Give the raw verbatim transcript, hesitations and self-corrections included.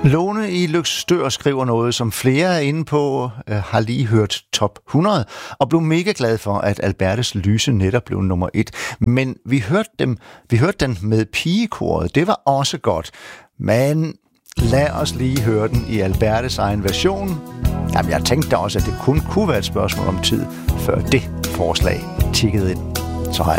Lone i Løgstør skriver noget, som flere er inde på, øh, har lige hørt top hundrede, og blev mega glad for, at Albertes Lyse netop blev nummer et. Men vi hørte, dem, vi hørte den med pigekoret, det var også godt. Men lad os lige høre den i Albertes egen version. Jamen, jeg tænkte da også, at det kun kunne være et spørgsmål om tid, før det forslag tikkede ind. Så har jeg